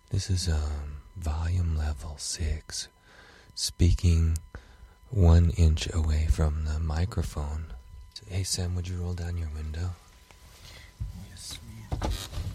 This is volume level 6, speaking 1 inch away from the microphone. Hey Sam, would you roll down your window? Yes, ma'am.